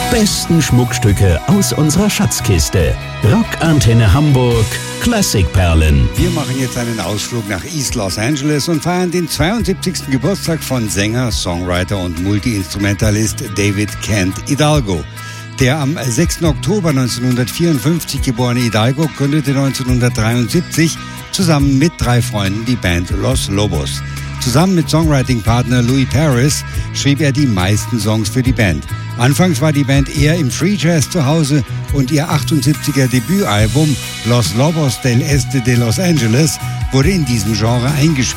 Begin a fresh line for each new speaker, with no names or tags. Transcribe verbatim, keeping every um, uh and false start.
besten Schmuckstücke aus unserer Schatzkiste. Rockantenne Hamburg Klassikperlen.
Wir machen jetzt einen Ausflug nach East Los Angeles und feiern den zweiundsiebzigsten Geburtstag von Sänger, Songwriter und Multi-Instrumentalist David Kent Hidalgo. Der am sechsten Oktober neunzehnhundertvierundfünfzig geborene Hidalgo gründete neunzehnhundertdreiundsiebzig zusammen mit drei Freunden die Band Los Lobos. Zusammen mit Songwriting-Partner Louis Paris schrieb er die meisten Songs für die Band. Anfangs war die Band eher im Free Jazz zu Hause und ihr achtundsiebziger Debütalbum Los Lobos del Este de Los Angeles wurde in diesem Genre eingespielt.